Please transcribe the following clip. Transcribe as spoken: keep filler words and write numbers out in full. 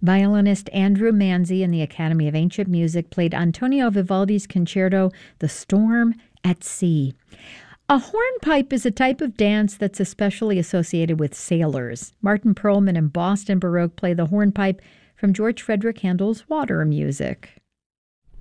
Violinist Andrew Manzi and the Academy of Ancient Music played Antonio Vivaldi's concerto, The Storm at Sea. A hornpipe is a type of dance that's especially associated with sailors. Martin Perlman and Boston Baroque play the hornpipe from George Frederick Handel's Water Music.